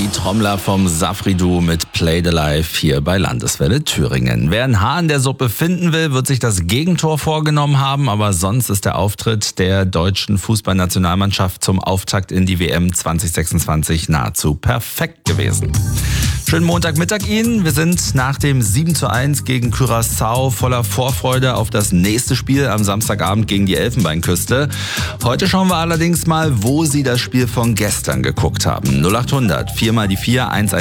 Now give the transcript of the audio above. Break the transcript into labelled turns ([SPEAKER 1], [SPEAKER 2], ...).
[SPEAKER 1] Die Trommler vom Safri-Duo mit Played Alive hier bei Landeswelle Thüringen. Wer ein Haar in der Suppe finden will, wird sich das Gegentor vorgenommen haben, aber sonst ist der Auftritt der deutschen Fußballnationalmannschaft zum Auftakt in die WM 2026 nahezu perfekt gewesen. Schönen Montagmittag Ihnen. Wir sind nach dem 7:1 gegen Curaçao voller Vorfreude auf das nächste Spiel am Samstagabend gegen die Elfenbeinküste. Heute schauen wir allerdings mal, wo Sie das Spiel von gestern geguckt haben. 0800 4 mal die 4 1